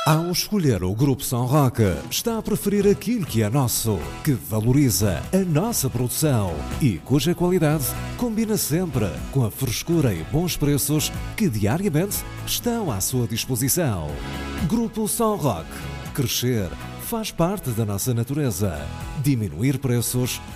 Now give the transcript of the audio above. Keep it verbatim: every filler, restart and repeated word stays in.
Ao escolher o Grupo São Roque, está a preferir aquilo que é nosso, que valoriza a nossa produção e cuja qualidade combina sempre com a frescura e bons preços que diariamente estão à sua disposição. Grupo São Roque. Crescer faz parte da nossa natureza. Diminuir preços